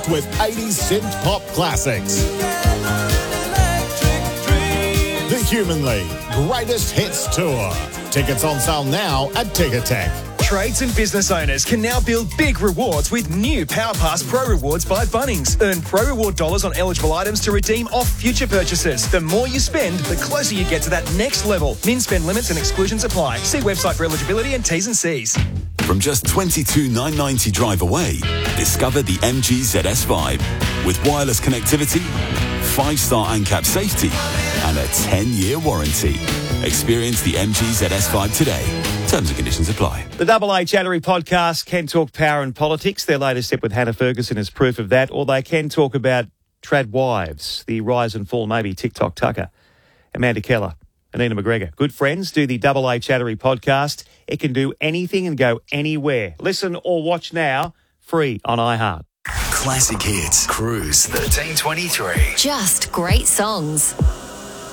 with 80s synth pop classics. The Human League Greatest Hits Tour. Tickets on sale now at Ticketek. Trades and business owners can now build big rewards with new PowerPass Pro Rewards by Bunnings. Earn Pro Reward dollars on eligible items to redeem off future purchases. The more you spend, the closer you get to that next level. Min spend limits and exclusions apply. See website for eligibility and T's and C's. From just $22,990 drive away, discover the MG ZS Vibe with wireless connectivity, 5-star ANCAP safety, and a 10-year warranty. Experience the MG ZS Vibe today. Terms and conditions apply. The Double A Chattery podcast can talk power and politics. Their latest step with Hannah Ferguson is proof of that. Or they can talk about trad wives, the rise and fall, maybe TikTok Tucker, Amanda Keller, and Nina McGregor. Good friends, do the Double A Chattery podcast. It can do anything and go anywhere. Listen or watch now, free on iHeart. Classic Hits, Cruise 1323. Just great songs.